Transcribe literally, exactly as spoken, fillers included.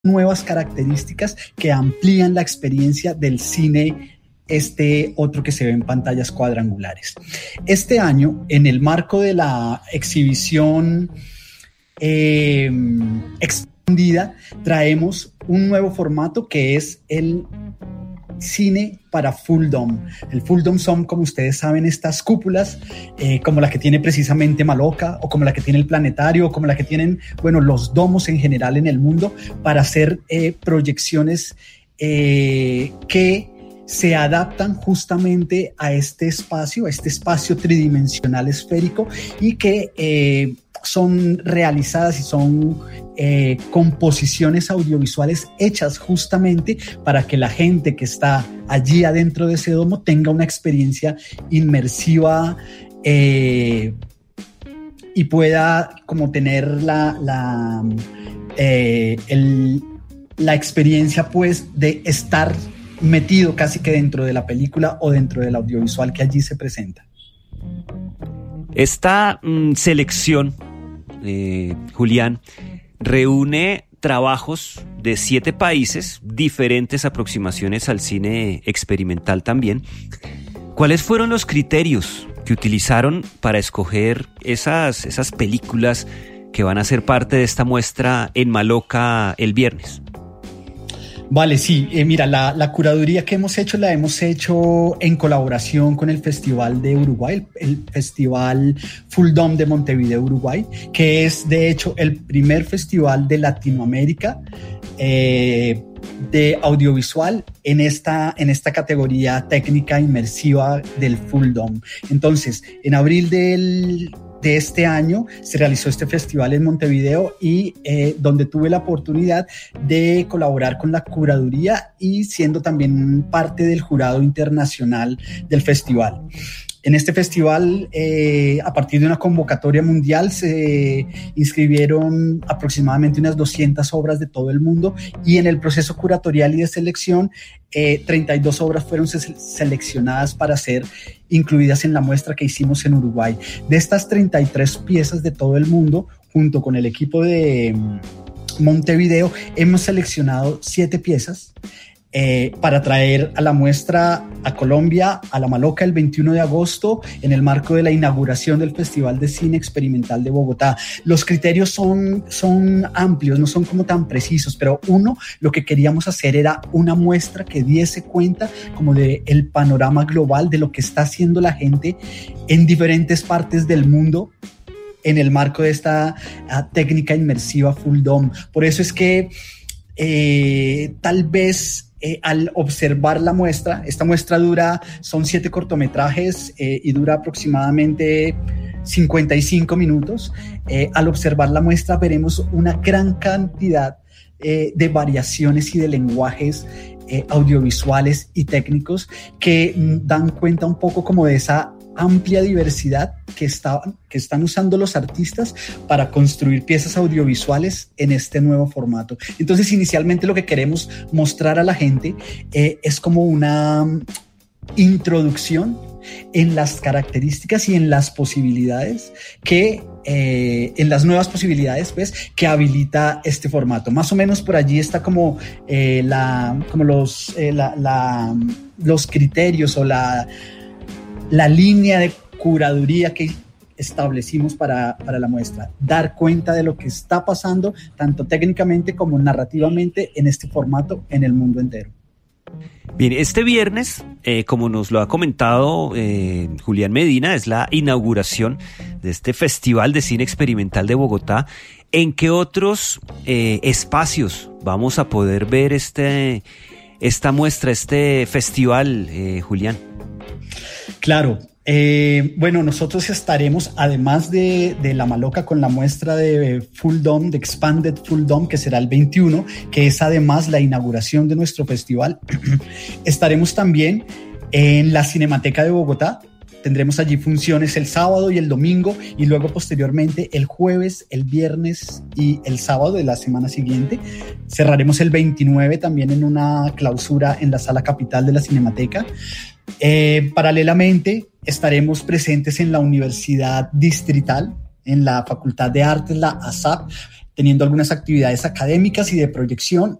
nuevas características que amplían la experiencia del cine, este otro que se ve en pantallas cuadrangulares. Este año, en el marco de la exhibición eh, expandida, traemos un nuevo formato que es el cine para full dome. El full dome son, como ustedes saben, estas cúpulas eh, como la que tiene precisamente Maloca, o como la que tiene el Planetario, o como la que tienen, bueno, los domos en general en el mundo, para hacer eh, proyecciones eh, que se adaptan justamente a este espacio, a este espacio tridimensional esférico, y que eh, son realizadas y son eh, composiciones audiovisuales hechas justamente para que la gente que está allí adentro de ese domo tenga una experiencia inmersiva eh, y pueda como tener la, la, eh, el, la experiencia pues de estar metido casi que dentro de la película o dentro del audiovisual que allí se presenta. Esta mmm, selección, eh, Julián, reúne trabajos de siete países, diferentes aproximaciones al cine experimental también. ¿Cuáles fueron los criterios que utilizaron para escoger esas, esas películas que van a ser parte de esta muestra en Maloca el viernes? Vale, sí, eh, mira, la, la curaduría que hemos hecho la hemos hecho en colaboración con el Festival de Uruguay, el, el Festival Full Dome de Montevideo, Uruguay, que es de hecho el primer festival de Latinoamérica eh, de audiovisual en esta, en esta categoría técnica inmersiva del Full Dome. Entonces, en abril del... de este año se realizó este festival en Montevideo y eh, donde tuve la oportunidad de colaborar con la curaduría y siendo también parte del jurado internacional del festival. En este festival, eh, a partir de una convocatoria mundial, se inscribieron aproximadamente unas doscientas obras de todo el mundo, y en el proceso curatorial y de selección, eh, treinta y dos obras fueron se- seleccionadas para ser incluidas en la muestra que hicimos en Uruguay. De estas treinta y tres piezas de todo el mundo, junto con el equipo de Montevideo, hemos seleccionado siete piezas Eh, para traer a la muestra a Colombia, a La Maloca, el veintiuno de agosto, en el marco de la inauguración del Festival de Cine Experimental de Bogotá. Los criterios son, son amplios, no son como tan precisos, pero uno, lo que queríamos hacer era una muestra que diese cuenta como de el panorama global de lo que está haciendo la gente en diferentes partes del mundo en el marco de esta uh, técnica inmersiva Full Dome. Por eso es que eh, tal vez Eh, al observar la muestra, esta muestra dura, son siete cortometrajes eh, y dura aproximadamente cincuenta y cinco minutos. Eh, al observar la muestra veremos una gran cantidad eh, de variaciones y de lenguajes eh, audiovisuales y técnicos que mm, dan cuenta un poco como de esa amplia diversidad que, está, que están usando los artistas para construir piezas audiovisuales en este nuevo formato. Entonces, inicialmente lo que queremos mostrar a la gente eh, es como una introducción en las características y en las posibilidades que eh, en las nuevas posibilidades pues que habilita este formato. Más o menos por allí está como eh, la como los eh, la, la, los criterios o la la línea de curaduría que establecimos para, para la muestra. Dar cuenta de lo que está pasando, tanto técnicamente como narrativamente, en este formato en el mundo entero. Bien, este viernes, eh, como nos lo ha comentado eh, Julián Medina, es la inauguración de este Festival de Cine Experimental de Bogotá. ¿En qué otros eh, espacios vamos a poder ver este, esta muestra, este festival, eh, Julián? Claro, eh, bueno, nosotros estaremos, además de, de La Maloca, con la muestra de Full Dome, de Expanded Full Dome, que será el veintiuno, que es además la inauguración de nuestro festival. Estaremos también en la Cinemateca de Bogotá. Tendremos allí funciones el sábado y el domingo, y luego posteriormente el jueves, el viernes y el sábado de la semana siguiente. Cerraremos el veintinueve también en una clausura en la Sala Capital de la Cinemateca. Eh, paralelamente estaremos presentes en la Universidad Distrital, en la Facultad de Artes, la A S A P, teniendo algunas actividades académicas y de proyección